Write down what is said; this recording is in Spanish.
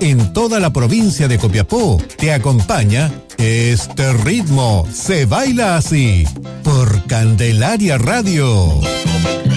en toda la provincia de Copiapó. Te acompaña este ritmo. Se baila así por Candelaria Radio.